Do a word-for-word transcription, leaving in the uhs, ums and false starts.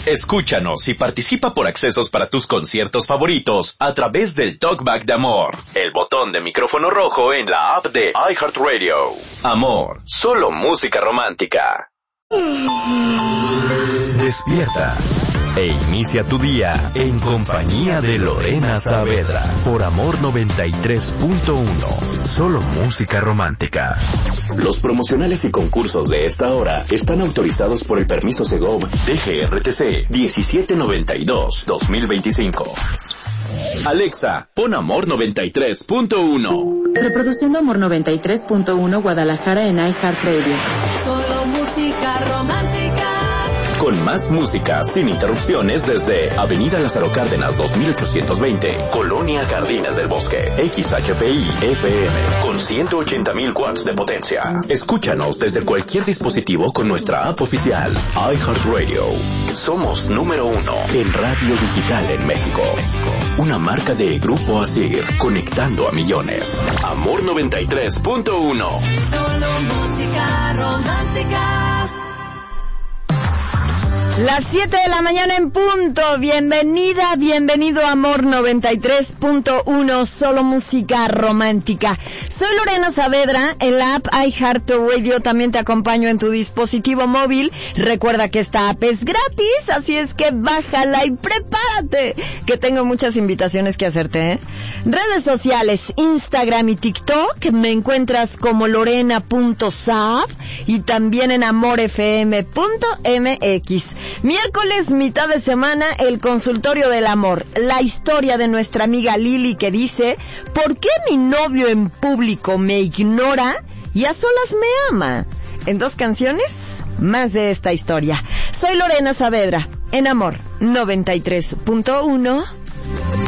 Escúchanos y participa por accesos para tus conciertos favoritos a través del Talkback de Amor, el botón de micrófono rojo en la app de iHeartRadio. Amor, solo música romántica. Despierta e inicia tu día en compañía de Lorena Saavedra por Amor noventa y tres punto uno, solo música romántica. Los promocionales y concursos de esta hora están autorizados por el permiso Segov D G R T C diecisiete noventa y dos guión dos mil veinticinco. Alexa, pon Amor noventa y tres punto uno. Reproduciendo Amor noventa y tres punto uno Guadalajara en iHeartRadio. Solo música romántica. Con más música, sin interrupciones, desde Avenida Lázaro Cárdenas dos mil ochocientos veinte, Colonia Jardines del Bosque, X H P I F M, con ciento ochenta mil watts de potencia. Escúchanos desde cualquier dispositivo con nuestra app oficial, iHeartRadio. Somos número uno en radio digital en México. Una marca de Grupo Asir, conectando a millones. Amor noventa y tres punto uno. Solo música romántica. Las siete de la mañana en punto. Bienvenida, bienvenido a Amor noventa y tres punto uno, solo música romántica. Soy Lorena Saavedra, en la app iHeartRadio también te acompaño en tu dispositivo móvil. Recuerda que esta app es gratis, así es que bájala y prepárate, que tengo muchas invitaciones que hacerte, ¿eh? Redes sociales, Instagram y TikTok, me encuentras como lorena punto saab y también en amor f m punto m x. Miércoles, mitad de semana, el consultorio del amor. La historia de nuestra amiga Lili que dice: ¿por qué mi novio en público me ignora y a solas me ama? En dos canciones, más de esta historia. Soy Lorena Saavedra, en Amor noventa y tres punto uno.